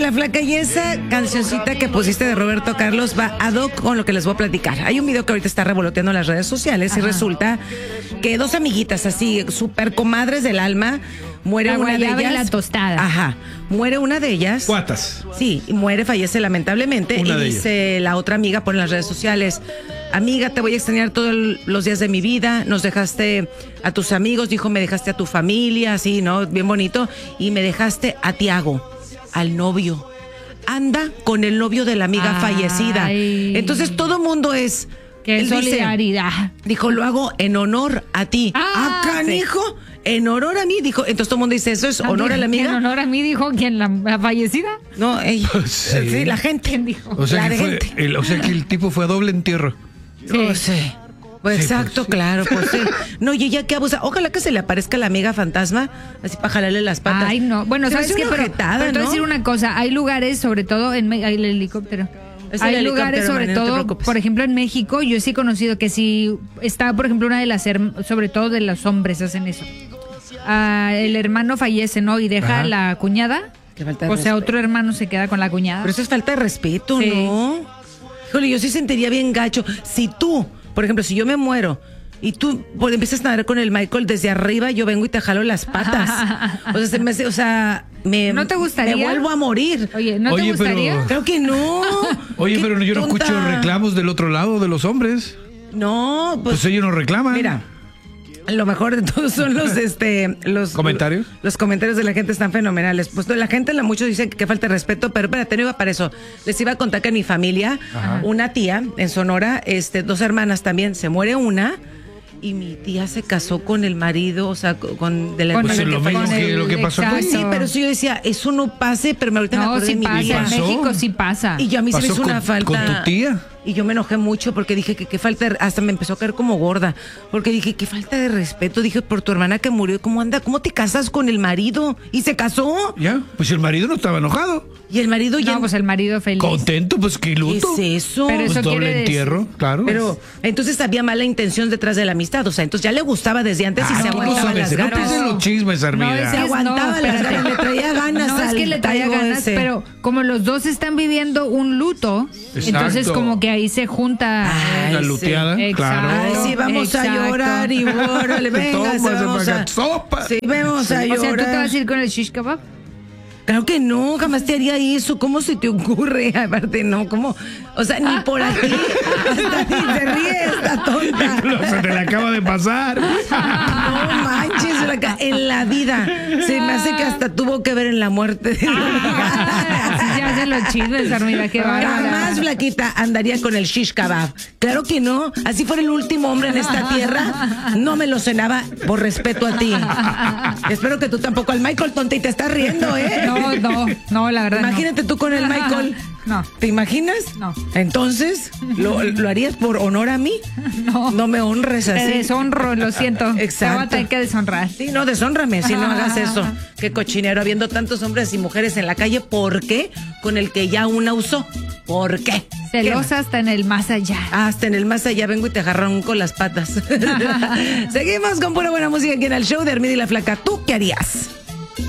la Flaca, y esa cancioncita que pusiste de Roberto Carlos va ad hoc con lo que les voy a platicar. Hay un video que ahorita está revoloteando en las redes sociales. Ajá. Y resulta que dos amiguitas así, súper comadres del alma, muere la una de ellas. Y la tostada. Ajá. Muere una de ellas. ¿Cuántas? Sí, y muere, fallece lamentablemente. Una y de dice la otra amiga, pone en las redes sociales: amiga, te voy a extrañar todos los días de mi vida. Nos dejaste a tus amigos, dijo, me dejaste a tu familia, así, ¿no? Bien bonito. Y me dejaste a Tiago, al novio. Anda con el novio de la amiga fallecida. Entonces todo mundo es... ¡Qué solidaridad! Dijo, lo hago en honor a ti. Canijo! Sí. En honor a mí, dijo. Entonces todo el mundo dice, ¿eso es honor a la amiga? En honor a mí, dijo, ¿quién? ¿La fallecida? No, ella. Sí, la gente. ¿Quién dijo? O sea, que el tipo fue a doble entierro. Sí. No sé. Pues sí, exacto, pues, claro, pues sí. No, y ella que abusa. Ojalá que se le aparezca la amiga fantasma, así para jalarle las patas. Ay, no. Bueno, ¿sabes qué? Pero te voy a decir una cosa. Hay lugares, sobre todo en el helicóptero. Hay lugares, sobre todo, por ejemplo, en México, yo sí he conocido que si está, por ejemplo, una de las, sobre todo de los hombres hacen eso. El hermano fallece, ¿no? Y deja a la cuñada. O sea, otro hermano se queda con la cuñada. Pero eso es falta de respeto, sí. ¿No? Híjole, yo sí sentiría bien gacho. Si tú, por ejemplo, si yo me muero y tú empiezas a nadar con el Michael desde arriba, yo vengo y te jalo las patas. O sea, ¿no te gustaría? Me vuelvo a morir. Oye, ¿no te gustaría? Pero... Creo que no. Oye, pero yo no escucho reclamos del otro lado de los hombres. No, pues ellos no reclaman. Mira, lo mejor de todo son los comentarios. Los comentarios de la gente están fenomenales. Pues la gente, muchos dicen que falta de respeto, pero espérate, no iba para eso. Les iba a contar que en mi familia, una tía en Sonora, dos hermanas también, se muere una. Y mi tía se casó con el marido, o sea, con de la pues lo mismo que lo que pasó aquí. Sí, pero eso yo decía, eso no pase, pero ahorita me acordé de mi tía. En México sí pasa. Y yo a mí se me hizo una falta. ¿Con tu tía? Y yo me enojé mucho porque dije que falta, hasta me empezó a caer como gorda, porque dije que falta de respeto, dije, por tu hermana que murió, ¿cómo anda? ¿Cómo te casas con el marido? ¿Y se casó? Ya, pues el marido no estaba enojado. Y el marido ya... No, pues el marido feliz. Contento, pues qué luto. ¿Qué es eso? Pero pues eso doble entierro, claro. Pero entonces había mala intención detrás de la amistad, o sea, entonces ya le gustaba desde antes y se aguantaba las ganas. No piensen los chismes, Armida. Se aguantaba las ganas, le traía ganas. No, es que le traía ganas, pero como los dos están viviendo un luto, entonces como que ahí se junta. La luteada, claro. Ay, sí, vamos a llorar y órale, venga, vamos a... Sí, vamos a llorar. O sea, ¿tú te vas a ir con el shish kebab? Claro que no, jamás te haría eso. ¿Cómo se te ocurre? Aparte, no, ¿cómo? O sea, ni por aquí. Hasta ni se ríe esta tonta. Se te le acaba de pasar. No manches, en la vida. Se me hace que hasta tuvo que ver en la muerte. Así se hacen los chismes, Armida, qué bárbara. Jamás, flaquita, andaría con el shish kebab. Claro que no. Así fuera el último hombre en esta tierra, no me lo cenaba por respeto a ti. Espero que tú tampoco al Michael, tonta, y te estás riendo, ¿eh? No, la verdad. Imagínate tú con el Michael. No. ¿Te imaginas? No. Entonces, ¿lo harías por honor a mí? No. No me honres así. Te deshonro, lo siento. Exacto. Te voy a tener que deshonrar. Sí, no, deshónrame si no hagas eso. Qué cochinero, habiendo tantos hombres y mujeres en la calle. ¿Por qué? Con el que ya una usó. ¿Por qué? Celosa hasta en el más allá. Hasta en el más allá vengo y te agarronco las patas. Seguimos con pura buena música aquí en el show de Armida y la Flaca. ¿Tú qué harías?